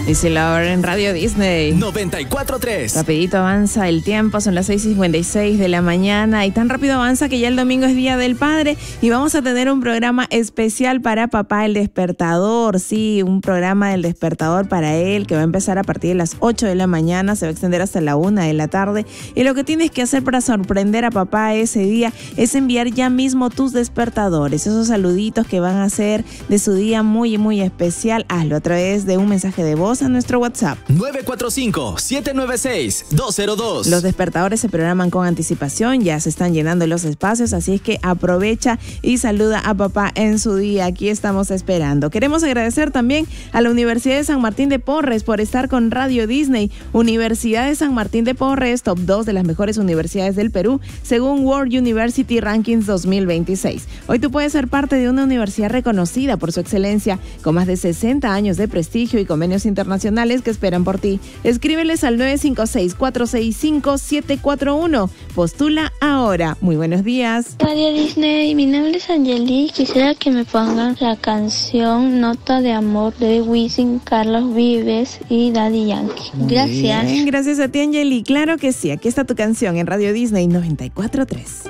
Dice Laura en Radio Disney 94.3. Rapidito avanza el tiempo, son las 6:56 de la mañana y tan rápido avanza que ya el domingo es Día del Padre y vamos a tener un programa especial para papá, El Despertador. Sí, un programa del Despertador para él que va a empezar a partir de las 8 de la mañana, se va a extender hasta la 1 de la tarde y lo que tienes que hacer para sorprender a papá ese día es enviar ya mismo tus despertadores, esos saluditos que van a hacer de su día muy, muy especial. Hazlo a través de un mensaje de voz a nuestro WhatsApp 945-796-202. Los despertadores se programan con anticipación, ya se están llenando los espacios, así es que aprovecha y saluda a papá en su día. Aquí estamos esperando. Queremos agradecer también a la Universidad de San Martín de Porres por estar con Radio Disney. Universidad de San Martín de Porres, top 2 de las mejores universidades del Perú, según World University Rankings 2026. Hoy tú puedes ser parte de una universidad reconocida por su excelencia, con más de 60 años de prestigio y convenios internacionales que esperan por ti. Escríbeles al 956-465-741. Postula ahora. Muy buenos días. Radio Disney, mi nombre es Angeli. Quisiera que me pongan la canción Nota de Amor de Wisin, Carlos Vives y Daddy Yankee. Gracias. Bien, gracias a ti, Angeli. Claro que sí. Aquí está tu canción en Radio Disney 94.3.